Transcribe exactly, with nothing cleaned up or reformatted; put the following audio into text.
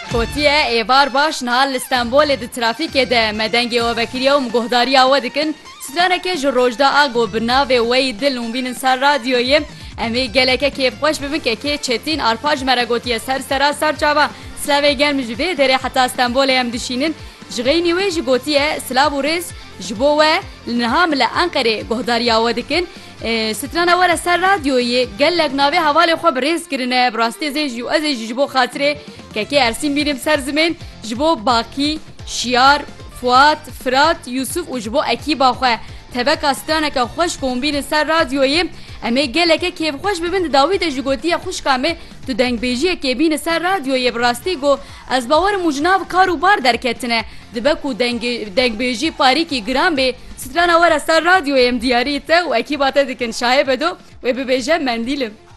Kotiye êvar baş niha li Stenbolê di trafîkê de me dengê wevekiriya û guhdariya we dikin. Straneke ji rojda ago bi navê Wey Dil û bînin ser radyoyê em ê geleke kêfxweş bibin kekê Çetin Arpaj me re gotiye ser sera ser çava Slavê germ ji vê derê heta Stenbolê em dişînin. Ji xeynî wê jî gotiye silav û rêz ji bo we li niha li Enqerê guhdariya we dikin. Strana were ser radyoyê gelek navê hevalê xwe bi rêz kirine bi rastî zê jî û ez ê jî ji bo xatirê kekê Ersîn bînim ser zimên ji bo Bakî, Şiyar, Fuat, Firat, Yusuf û ji bo ekîba xwe teveka straneke xweş ku bînin ser radyoyê em ê geleke kêfxweş bibin di dawî de ji gotiye xwişka me tu dengbêjiyekê bîne ser radyoyê bi rastî got ez bawerim û ji nav kar û bar derketine dibe ku dengbêjî parîkî giran bê strana were ser radyoyê em diyarî te û ekîba te dikin şahê bedo wê bibêje mendîlim.